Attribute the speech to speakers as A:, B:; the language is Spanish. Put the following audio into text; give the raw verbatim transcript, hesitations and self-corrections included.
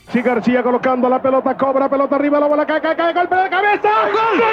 A: Sí, García colocando la pelota, cobra pelota arriba, la bola cae, cae, cae, golpe de cabeza. ¡Gol!